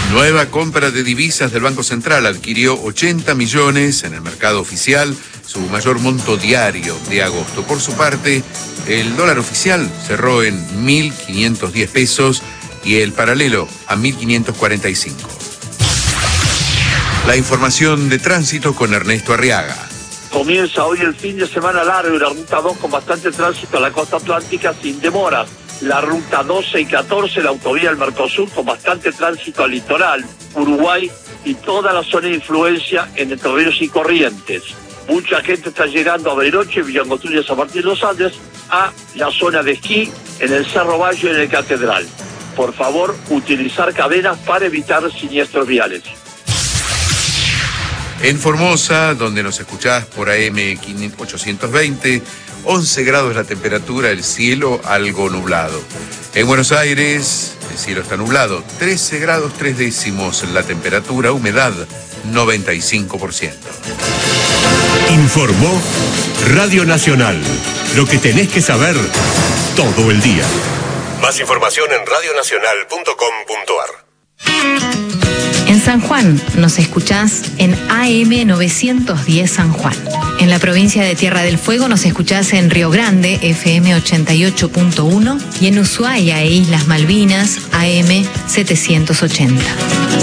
Nueva compra de divisas del Banco Central. Adquirió 80 millones en el mercado oficial, su mayor monto diario de agosto. Por su parte, el dólar oficial cerró en 1.510 pesos y el paralelo a 1.545. La información de tránsito con Ernesto Arriaga. Comienza hoy el fin de semana largo y la ruta 2 con bastante tránsito a la costa atlántica sin demoras. La ruta 12 y 14, la autovía del Mercosur, con bastante tránsito al litoral, Uruguay y toda la zona de influencia en Entre Ríos y Corrientes. Mucha gente está llegando a Bariloche, Villa Angostura y San Martín de los Andes, a la zona de esquí en el Cerro Bayo y en el Catedral. Por favor, utilizar cadenas para evitar siniestros viales. En Formosa, donde nos escuchás por AM 820, 11 grados la temperatura, el cielo algo nublado. En Buenos Aires, el cielo está nublado, 13 grados 3 décimos la temperatura, humedad 95%. Informó Radio Nacional, lo que tenés que saber todo el día. Más información en radionacional.com.ar. En San Juan nos escuchás en AM 910 San Juan. En la provincia de Tierra del Fuego nos escuchás en Río Grande, FM 88.1, y en Ushuaia e Islas Malvinas, AM 780.